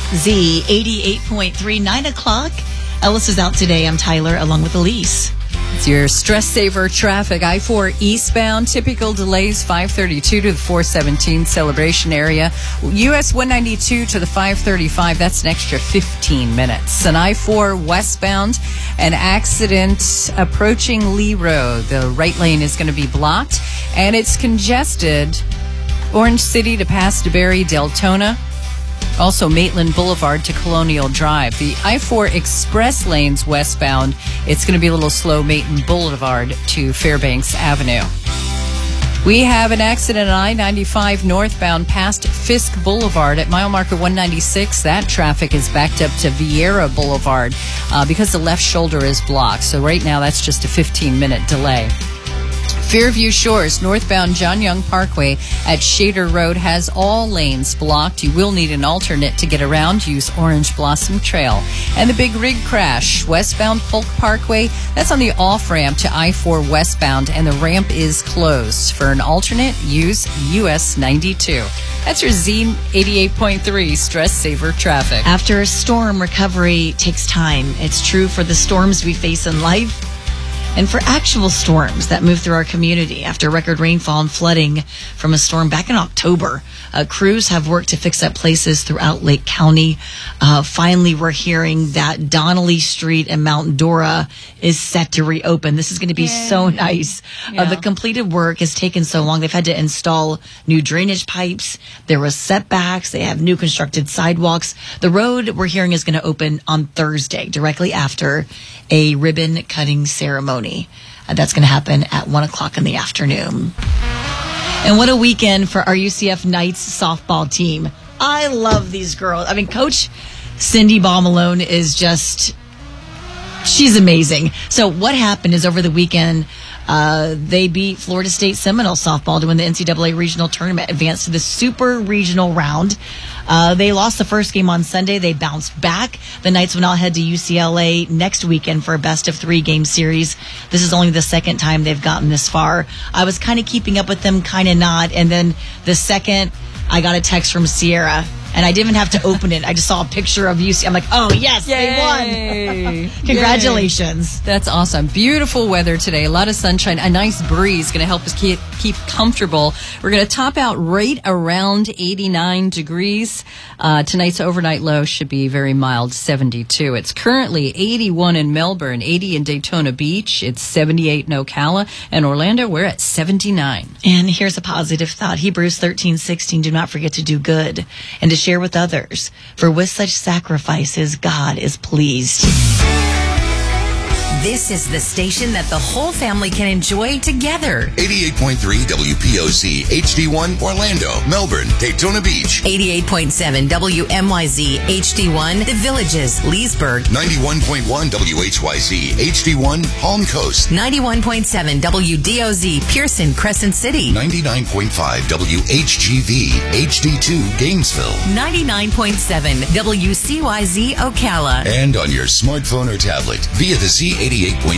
Z 88.3, 9 o'clock. Ellis is out today. I'm Tyler, along with Elise. It's your stress saver traffic. I-4 eastbound, typical delays 532 to the 417 celebration area. US 192 to the 535, that's an extra 15 minutes. And I-4 westbound, an accident approaching Lee Road. The right lane is going to be blocked, and it's congested. Orange City to Pastaberry, Deltona. Also, Maitland Boulevard to Colonial Drive. The I-4 express lanes westbound, it's going to be a little slow, Maitland Boulevard to Fairbanks Avenue. We have an accident on I-95 northbound past Fisk Boulevard at mile marker 196. That traffic is backed up to Vieira Boulevard because the left shoulder is blocked. So right now, that's just a 15-minute delay. Fairview Shores, northbound John Young Parkway at Shader Road has all lanes blocked. You will need an alternate to get around. Use Orange Blossom Trail. And the big rig crash, westbound Polk Parkway, that's on the off-ramp to I-4 westbound, and the ramp is closed. For an alternate, use US 92. That's your Z 88.3 stress saver traffic. After a storm, recovery takes time. It's true for the storms we face in life, and for actual storms that move through our community. After record rainfall and flooding from a storm back in October, crews have worked to fix up places throughout Lake County. Finally, we're hearing that Donnelly Street and Mount Dora is set to reopen. This is going to be so nice. Yeah. The completed work has taken so long. They've had to install new drainage pipes. There were setbacks. They have new constructed sidewalks. The road, we're hearing, is going to open on Thursday, directly after a ribbon cutting ceremony. That's going to happen at 1 o'clock in the afternoon. And what a weekend for our UCF Knights softball team. I love these girls. I mean, Coach Cindy Baumalone is just, she's amazing. So what happened is over the weekend, they beat Florida State Seminole softball to win the NCAA regional tournament, advanced to the super regional round. They lost the first game on Sunday. They bounced back. The Knights will now head to UCLA next weekend for a best-of-3 game series. This is only the second time they've gotten this far. I was kind of keeping up with them, kind of not. And then the second, I got a text from Sierra, and I didn't even have to open it. I just saw a picture of UC. I'm like, oh, yes, Yay. they won. Congratulations. Yay. That's awesome. Beautiful weather today. A lot of sunshine. A nice breeze going to help us keep comfortable. We're going to top out right around 89 degrees. Tonight's overnight low should be very mild, 72. It's currently 81 in Melbourne, 80 in Daytona Beach. It's 78 in Ocala. And Orlando, we're at 79. And here's a positive thought. Hebrews 13:16, do not forget to do good and to share with others, for with such sacrifices God is pleased. This is the station that the whole family can enjoy together. 88.3 WPOC HD1 Orlando, Melbourne, Daytona Beach. 88.7 WMYZ HD1 The Villages, Leesburg. 91.1 WHYZ HD1 Palm Coast. 91.7 WDOZ Pearson, Crescent City. 99.5 WHGV HD2 Gainesville. 99.7 WCYZ Ocala. And on your smartphone or tablet via the Z88.3